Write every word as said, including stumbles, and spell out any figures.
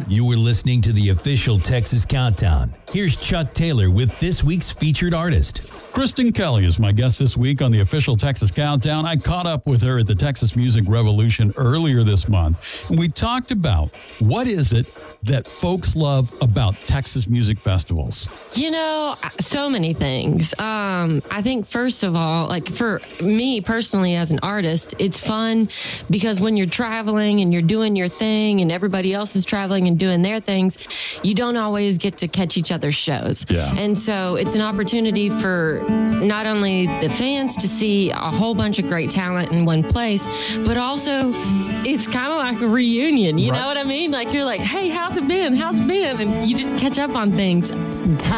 You were listening to the official Texas Countdown. Here's Chuck Taylor with this week's featured artist. Kristen Kelly is my guest this week on the official Texas Countdown. I caught up with her at the Texas Music Revolution earlier this month, and we talked about what is it that folks love about Texas music festivals. You know, so many things. Um, I think, first of all, like for me personally as an artist, it's fun because when you're traveling and you're doing your thing and everybody else is traveling and doing their things, you don't always get to catch each other's shows. Yeah. And so it's an opportunity for not only the fans to see a whole bunch of great talent in one place, but also it's kind of like a reunion. You Right. know what I mean? Like you're like, hey, how's it been? How's it been? And you just catch up on things. Some